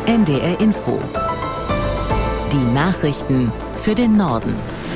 NDR Info. Die Nachrichten für den Norden.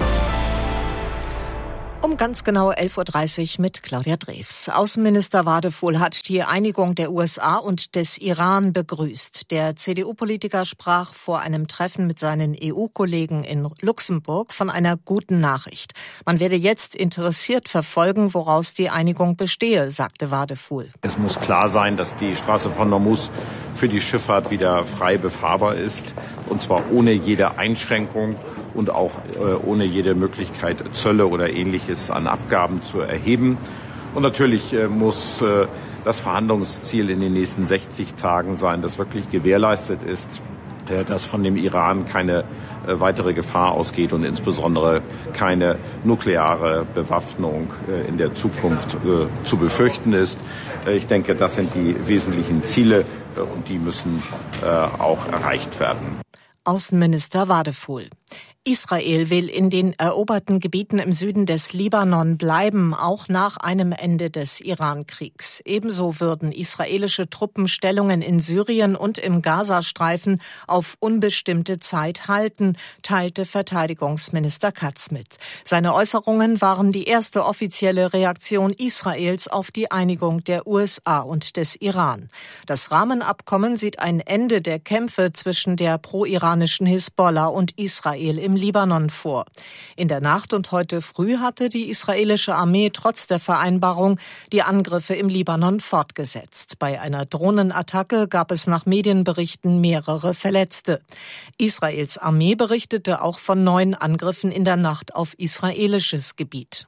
Um ganz genau 11.30 Uhr mit Claudia Drews. Außenminister Wadefuhl hat die Einigung der USA und des Iran begrüßt. Der CDU-Politiker sprach vor einem Treffen mit seinen EU-Kollegen in Luxemburg von einer guten Nachricht. Man werde jetzt interessiert verfolgen, woraus die Einigung bestehe, sagte Wadefuhl. Es muss klar sein, dass die Straße von Hormuz für die Schifffahrt wieder frei befahrbar ist, und zwar ohne jede Einschränkung und auch ohne jede Möglichkeit, Zölle oder Ähnliches an Abgaben zu erheben. Und natürlich muss das Verhandlungsziel in den nächsten 60 Tagen sein, dass wirklich gewährleistet ist, dass von dem Iran keine weitere Gefahr ausgeht und insbesondere keine nukleare Bewaffnung in der Zukunft zu befürchten ist. Ich denke, das sind die wesentlichen Ziele und die müssen auch erreicht werden. Außenminister Wadefuhl. Israel will in den eroberten Gebieten im Süden des Libanon bleiben, auch nach einem Ende des Iran-Kriegs. Ebenso würden israelische Truppen Stellungen in Syrien und im Gazastreifen auf unbestimmte Zeit halten, teilte Verteidigungsminister Katz mit. Seine Äußerungen waren die erste offizielle Reaktion Israels auf die Einigung der USA und des Iran. Das Rahmenabkommen sieht ein Ende der Kämpfe zwischen der pro-iranischen Hisbollah und Israel im Libanon vor. In der Nacht und heute früh hatte die israelische Armee trotz der Vereinbarung die Angriffe im Libanon fortgesetzt. Bei einer Drohnenattacke gab es nach Medienberichten mehrere Verletzte. Israels Armee berichtete auch von 9 Angriffen in der Nacht auf israelisches Gebiet.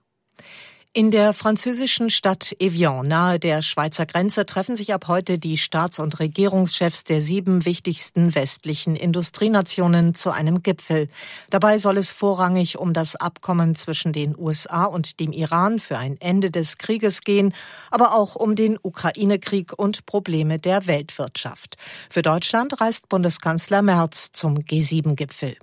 In der französischen Stadt Evian, nahe der Schweizer Grenze, treffen sich ab heute die Staats- und Regierungschefs der 7 wichtigsten westlichen Industrienationen zu einem Gipfel. Dabei soll es vorrangig um das Abkommen zwischen den USA und dem Iran für ein Ende des Krieges gehen, aber auch um den Ukraine-Krieg und Probleme der Weltwirtschaft. Für Deutschland reist Bundeskanzler Merz zum G7-Gipfel.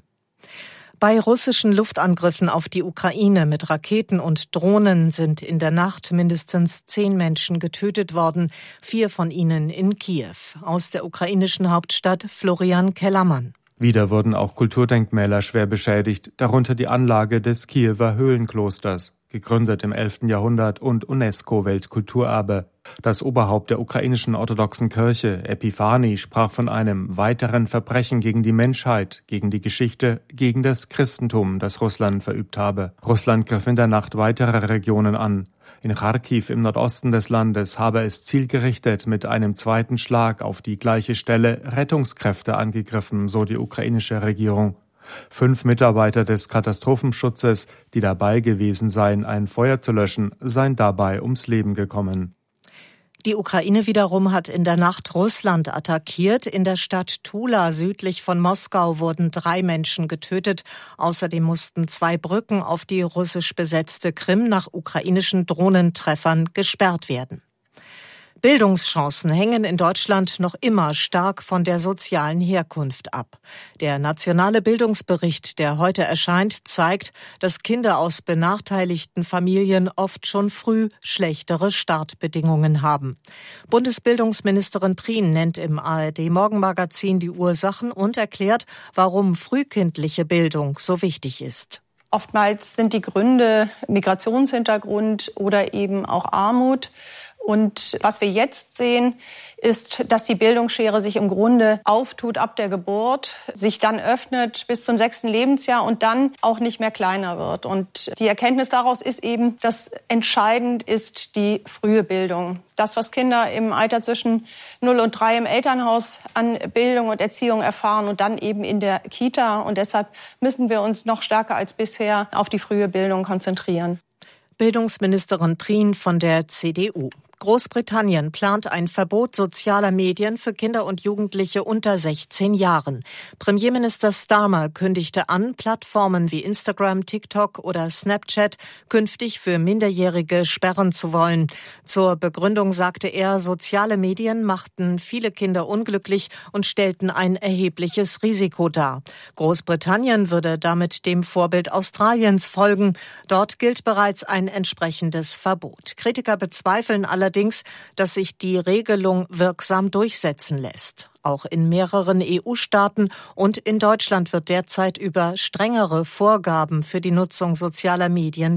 Bei russischen Luftangriffen auf die Ukraine mit Raketen und Drohnen sind in der Nacht mindestens 10 Menschen getötet worden, 4 von ihnen in Kiew. Aus der ukrainischen Hauptstadt Florian Kellermann. Wieder wurden auch Kulturdenkmäler schwer beschädigt, darunter die Anlage des Kiewer Höhlenklosters, gegründet im 11. Jahrhundert und UNESCO-Weltkulturerbe. Das Oberhaupt der ukrainischen orthodoxen Kirche, Epiphani, sprach von einem weiteren Verbrechen gegen die Menschheit, gegen die Geschichte, gegen das Christentum, das Russland verübt habe. Russland griff in der Nacht weitere Regionen an. In Charkiw im Nordosten des Landes habe es zielgerichtet mit einem zweiten Schlag auf die gleiche Stelle Rettungskräfte angegriffen, so die ukrainische Regierung. 5 Mitarbeiter des Katastrophenschutzes, die dabei gewesen seien, ein Feuer zu löschen, seien dabei ums Leben gekommen. Die Ukraine wiederum hat in der Nacht Russland attackiert. In der Stadt Tula südlich von Moskau wurden 3 Menschen getötet. Außerdem mussten 2 Brücken auf die russisch besetzte Krim nach ukrainischen Drohnentreffern gesperrt werden. Bildungschancen hängen in Deutschland noch immer stark von der sozialen Herkunft ab. Der nationale Bildungsbericht, der heute erscheint, zeigt, dass Kinder aus benachteiligten Familien oft schon früh schlechtere Startbedingungen haben. Bundesbildungsministerin Prien nennt im ARD-Morgenmagazin die Ursachen und erklärt, warum frühkindliche Bildung so wichtig ist. Oftmals sind die Gründe Migrationshintergrund oder eben auch Armut. Und was wir jetzt sehen, ist, dass die Bildungsschere sich im Grunde auftut ab der Geburt, sich dann öffnet bis zum 6. Lebensjahr und dann auch nicht mehr kleiner wird. Und die Erkenntnis daraus ist eben, dass entscheidend ist die frühe Bildung. Das, was Kinder im Alter zwischen 0 und 3 im Elternhaus an Bildung und Erziehung erfahren und dann eben in der Kita. Und deshalb müssen wir uns noch stärker als bisher auf die frühe Bildung konzentrieren. Bildungsministerin Prien von der CDU. Großbritannien plant ein Verbot sozialer Medien für Kinder und Jugendliche unter 16 Jahren. Premierminister Starmer kündigte an, Plattformen wie Instagram, TikTok oder Snapchat künftig für Minderjährige sperren zu wollen. Zur Begründung sagte er, soziale Medien machten viele Kinder unglücklich und stellten ein erhebliches Risiko dar. Großbritannien würde damit dem Vorbild Australiens folgen. Dort gilt bereits ein entsprechendes Verbot. Kritiker bezweifeln allerdings, dass sich die Regelung wirksam durchsetzen lässt. auch in mehreren EU-Staaten und in Deutschland wird derzeit über strengere Vorgaben für die Nutzung sozialer Medien